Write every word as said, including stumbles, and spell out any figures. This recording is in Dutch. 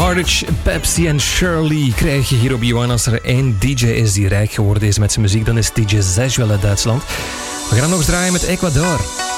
Partridge, Pepsi en Shirley krijg je hier op B one. Als er één D J is die rijk geworden is met zijn muziek, dan is D J Zejuel uit Duitsland. We gaan hem nog eens draaien met Ecuador.